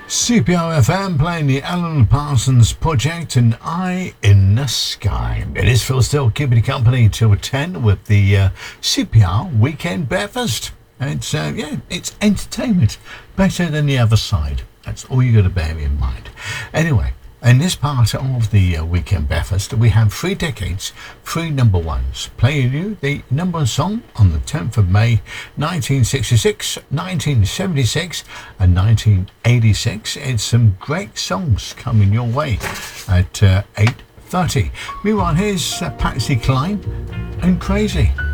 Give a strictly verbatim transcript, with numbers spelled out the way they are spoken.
C P R F M playing the Alan Parsons Project and Eye in the Sky. It is Phil Still keeping you company till ten with the uh, C P R Weekend Breakfast. It's, uh, yeah, it's entertainment. Better than the other side. That's all you got to bear in mind. Anyway, in this part of the uh, Weekend Breakfast, we have three decades, three number ones. Playing you the number one song on the tenth of May, nineteen sixty-six, nineteen seventy-six and nineteen eighty-six. It's some great songs coming your way at uh, eight thirty. Meanwhile, here's uh, Patsy Cline and Crazy.